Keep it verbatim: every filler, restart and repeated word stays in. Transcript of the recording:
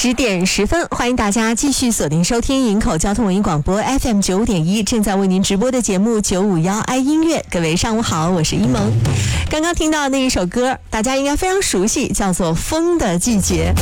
十点十分，欢迎大家继续锁定收听营口交通文艺广播 F M 九五点一，正在为您直播的节目九五幺爱音乐。各位上午好，我是一萌。刚刚听到那一首歌，大家应该非常熟悉，叫做《风的季节》。